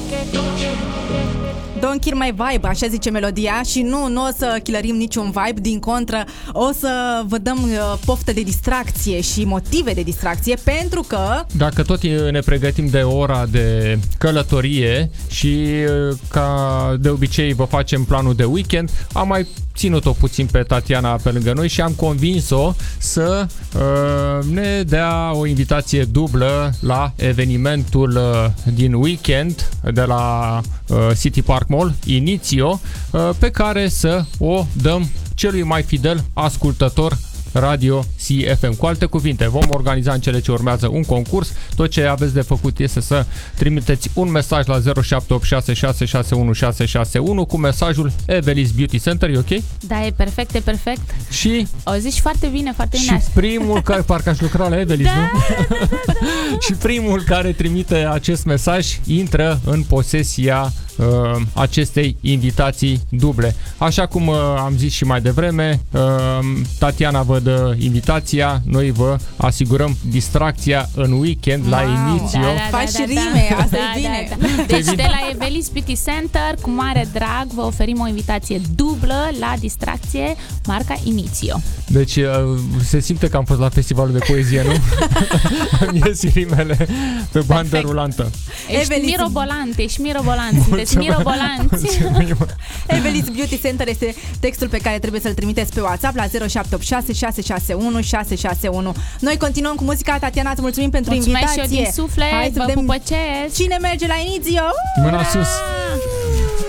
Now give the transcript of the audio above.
Don't kill my vibe, așa zice melodia. Și nu o să killărim niciun vibe. Din contră, o să vă dăm poftă de distracție și motive de distracție. Pentru că dacă tot ne pregătim de ora de călătorie și ca de obicei vă facem planul de weekend, am mai ținut-o puțin pe Tatiana pe lângă noi și am convins-o să ne dea o invitație dublă la evenimentul din weekend de la City Park Mall, Initio, pe care să o dăm celui mai fidel ascultător Radio CFM. Cu alte cuvinte, vom organiza în cele ce urmează un concurs. Tot ce aveți de făcut este să trimiteți un mesaj la 0786661661 cu mesajul Evelis Beauty Center, e ok? Da, e perfect, e perfect. Și o zici foarte bine, foarte bine. Și primul care, parcă aș lucra la Evelis, nu? Și primul care trimite acest mesaj intră în posesia acestei invitații duble. Așa cum am zis și mai devreme, Tatiana vă dă invitația, noi vă asigurăm distracția în weekend la Initio. Faci rime, asta e bine. Deci de la Evelis Beauty Center, cu mare drag, vă oferim o invitație dublă la distracție, marca Initio. Deci se simte că am fost la festivalul de poezie, nu? Îmi ies rimele pe bandă rulantă. Ești mirobolant, ești mirobolant. Sunteți mirobolanți. Evelis Beauty Center este textul pe care trebuie să-l trimiteți pe WhatsApp la 0786 661 661. Noi continuăm cu muzica. Tatiana, îți mulțumim pentru invitație. Mulțumesc și eu din suflet. Vă pupăcesc. Cine merge la Initio? Mâna sus.